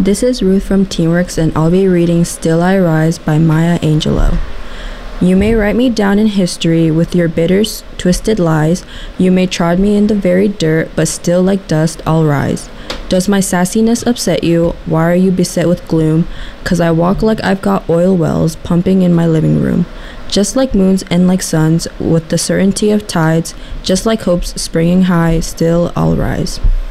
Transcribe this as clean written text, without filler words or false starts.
This is Ruth from Teamworks, and I'll be reading Still I Rise by Maya Angelou. You may write me down in history with your bitter, twisted lies. You may trod me in the very dirt, but still like dust I'll rise. Does my sassiness upset you? Why are you beset with gloom? 'Cause I walk like I've got oil wells pumping in my living room. Just like moons and like suns, with the certainty of tides, just like hopes springing high, still I'll rise.